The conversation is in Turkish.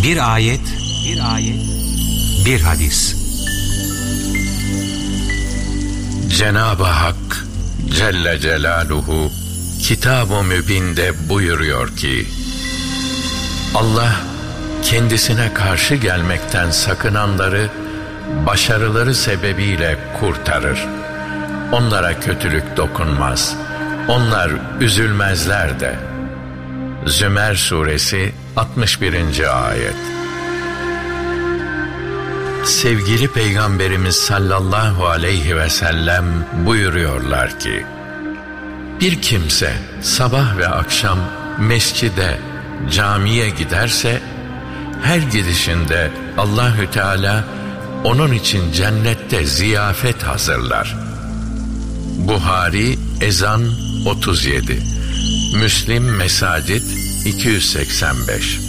Bir ayet, bir hadis. Cenab-ı Hak Celle Celaluhu Kitab-ı Mübin'de buyuruyor ki, Allah kendisine karşı gelmekten sakınanları başarıları sebebiyle kurtarır. Onlara kötülük dokunmaz. Onlar üzülmezler de. Zümer Suresi 61. ayet. Sevgili Peygamberimiz sallallahu aleyhi ve sellem buyuruyorlar ki, bir kimse sabah ve akşam mescide, camiye giderse, her gidişinde Allahü Teala onun için cennette ziyafet hazırlar. Buhari Ezan 37, Müslim Mesacid 285.